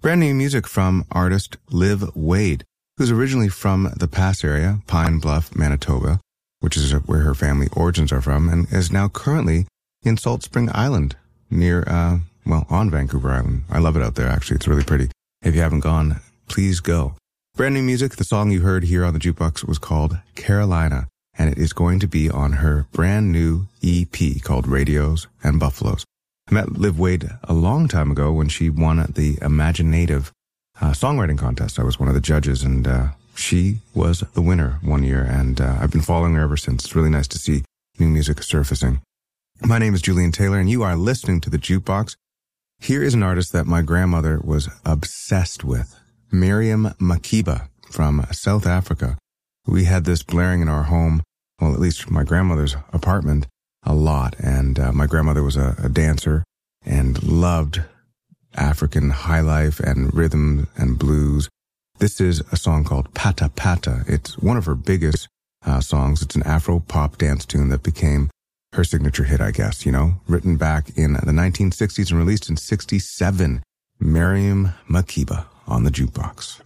Brand new music from artist Liv Wade, who's originally from the Pass area, Pine Bluff, Manitoba, which is where her family origins are from, and is now currently in Salt Spring Island, near, on Vancouver Island. I love it out there, actually. It's really pretty. If you haven't gone, please go. Brand new music. The song you heard here on the Jukebox was called Carolina, and it is going to be on her brand new EP called Radios and Buffaloes. I met Liv Wade a long time ago when she won the Imaginative songwriting contest. I was one of the judges, and she was the winner one year, and I've been following her ever since. It's really nice to see new music surfacing. My name is Julian Taylor, and you are listening to The Jukebox. Here is an artist that my grandmother was obsessed with, Miriam Makeba from South Africa. We had this blaring in our home, well, at least my grandmother's apartment, a lot. And my grandmother was a dancer and loved African high life and rhythm and blues. This is a song called Pata Pata. It's one of her biggest songs. It's an Afro pop dance tune that became her signature hit, I guess, written back in the 1960s and released in 67. Miriam Makeba on the Jukebox.